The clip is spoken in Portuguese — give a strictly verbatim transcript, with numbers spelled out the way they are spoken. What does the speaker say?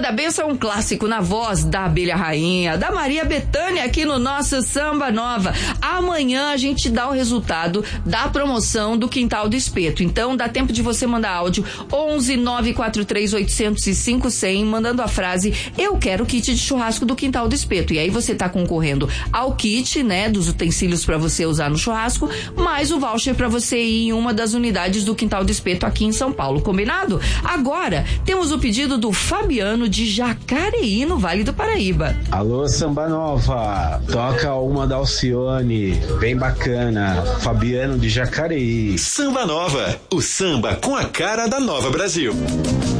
da Benção, um clássico na voz da Abelha Rainha, da Maria Bethânia, aqui no nosso Samba Nova. Amanhã a gente dá o resultado da promoção do Quintal do Espeto. Então dá tempo de você mandar áudio onze nove quatro três oito zero cinco zero zero, mandando a frase: eu quero o kit de churrasco do Quintal do Espeto. E aí você tá concorrendo ao kit, né, dos utensílios para você usar no churrasco, mais o voucher para você ir em uma das unidades do Quintal do Espeto aqui em São Paulo. Combinado? Agora temos o pedido do Fabiano de Jacareí, no Vale do Paraíba. Alô, Samba Nova, toca uma da Alcione, bem bacana. Fabiano de Jacareí. Samba Nova, o samba com a cara da Nova Brasil.